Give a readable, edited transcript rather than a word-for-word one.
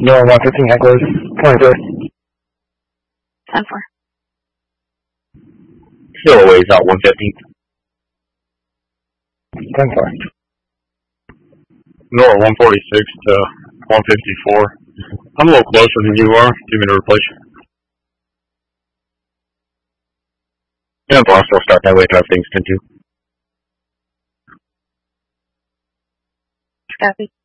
No, 115 headquarters. 23. 10-4. Still a ways out, 115. 10-4. Nora 146 to 154. I'm a little closer than you are. Do you mean to replace you? Yeah, I'll still start that way, drive things 10-2. Copy.